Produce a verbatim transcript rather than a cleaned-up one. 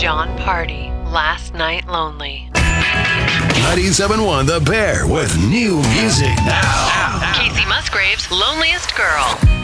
John Party, Last Night Lonely. ninety-seven point one The Bear with new music now. Casey Musgraves, Loneliest Girl.